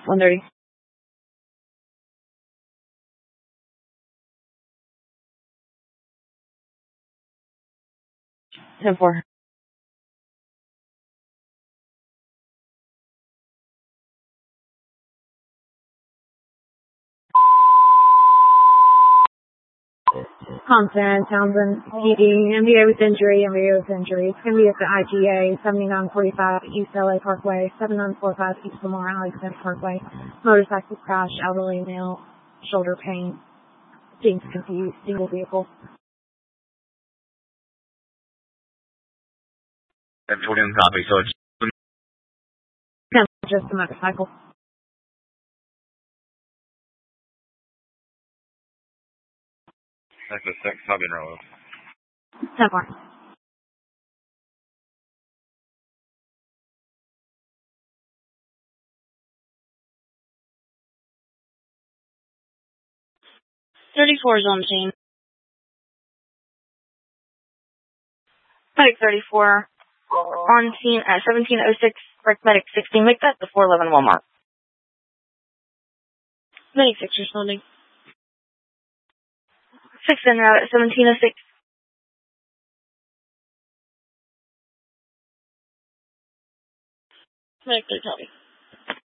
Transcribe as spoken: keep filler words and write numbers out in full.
one thirty. ten four. Thompson, Townsend, P D, M B A with injury, M B A with injury. It's going to be at the I G A, seventy-nine forty-five East L A Parkway, seven nine four five East Lamar Alexander Parkway. Motorcycle crash, elderly male, shoulder pain. Seems confused, single vehicle. ten forty-one copy, so it's No, just a motorcycle. That's a six, copy in row. ten four. thirty-four is on scene. Medic thirty-four on scene at seventeen oh six, correct medic sixteen, make that the four eleven Walmart. Medic six responding. six en route at seventeen oh six. Medic three copy.